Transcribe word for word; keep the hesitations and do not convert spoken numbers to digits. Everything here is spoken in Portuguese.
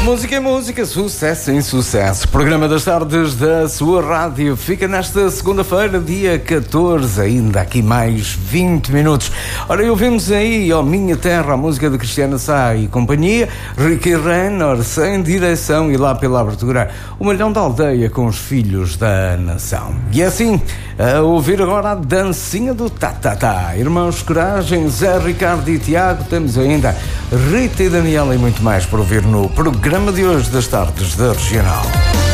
Música é música, sucesso em sucesso. Programa das tardes da sua rádio fica nesta segunda-feira, dia catorze, ainda aqui mais vinte minutos. Ora, e ouvimos aí, ó Minha Terra, a música de Cristiana Sá e companhia, Ricky Renner, Sem Direção, e lá pela abertura, o Malhão da Aldeia com os Filhos da Nação. E assim, a ouvir agora a dancinha do Tatatá. Irmãos Coragem, Zé Ricardo e Tiago, temos ainda Rita e Daniela e muito mais para ouvir no programa de hoje das tardes da Regional.